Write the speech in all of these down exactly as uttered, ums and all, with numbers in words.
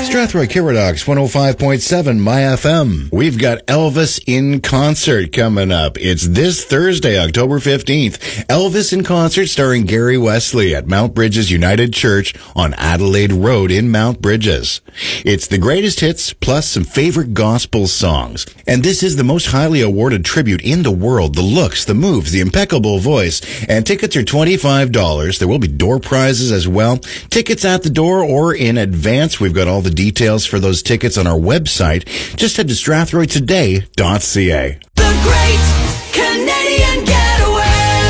Strathroy Kiradox, one oh five point seven My F M. We've got Elvis in concert coming up. It's this Thursday, October fifteenth. Elvis in concert starring Gary Wesley at Mount Bridges United Church on Adelaide Road in Mount Bridges. It's the greatest hits plus some favorite gospel songs. And this is the most highly awarded tribute in the world. The looks, the moves, the impeccable voice. And tickets are twenty-five dollars. There will be door prizes as well. Tickets at the door or in advance. We've got all the details for those tickets on our website. Just head to strathroy today dot c a. The Great Canadian Getaway.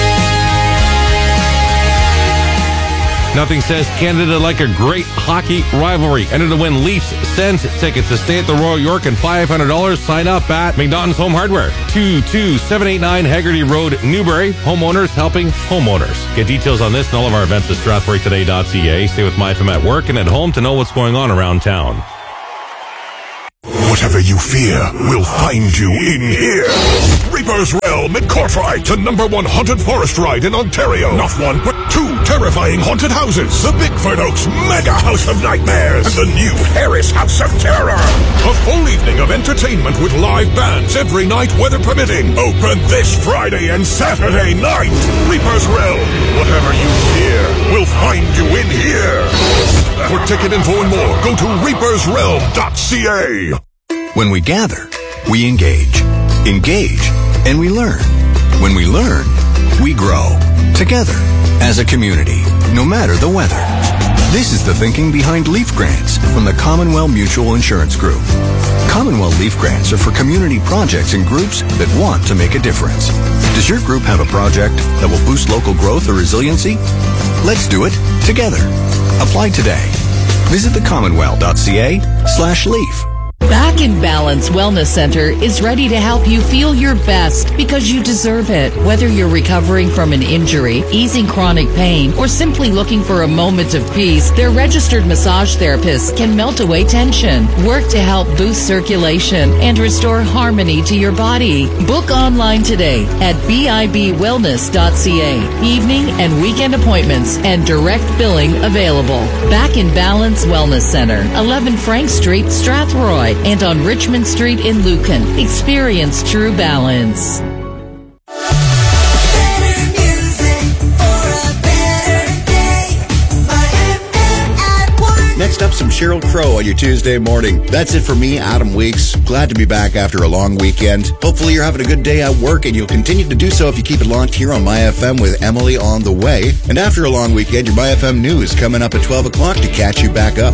Nothing says Canada like a great hockey rivalry. Enter to win Leafs Send tickets to stay at the Royal York and five hundred dollars. Sign up at McNaughton's Home Hardware, two two seven eight nine Haggerty Road, Newbury. Homeowners helping homeowners. Get details on this and all of our events at strathroy today dot c a. Stay with My F M at work and at home to know what's going on around town. Whatever you fear will find you in here. Reaper's Realm at Courtright, the number one haunted forest ride in Ontario. Not one, but two terrifying haunted houses. The Bigford Oaks Mega House of Nightmares and the new Harris House of Terror. A full evening of entertainment with live bands every night, weather permitting. Open this Friday and Saturday night. Reaper's Realm. Whatever you fear will find you in here. For ticket info and more, go to reapers realm dot c a. When we gather, we engage. Engage, and we learn. When we learn, we grow. Together, as a community, no matter the weather. This is the thinking behind Leaf Grants from the Commonwealth Mutual Insurance Group. Commonwealth Leaf Grants are for community projects and groups that want to make a difference. Does your group have a project that will boost local growth or resiliency? Let's do it together. Apply today. Visit the commonwealth dot c a slash leaf. Back in Balance Wellness Center is ready to help you feel your best because you deserve it. Whether you're recovering from an injury, easing chronic pain, or simply looking for a moment of peace, their registered massage therapists can melt away tension, work to help boost circulation, and restore harmony to your body. Book online today at b i b wellness dot c a. Evening and weekend appointments and direct billing available. Back in Balance Wellness Center, eleven Frank Street, Strathroy, and on Richmond Street in Lucan. Experience true balance. Next up, some Sheryl Crow on your Tuesday morning. That's it for me, Adam Weeks. Glad to be back after a long weekend. Hopefully you're having a good day at work, and you'll continue to do so if you keep it locked here on My F M with Emily on the way. And after a long weekend, your My F M news coming up at twelve o'clock to catch you back up.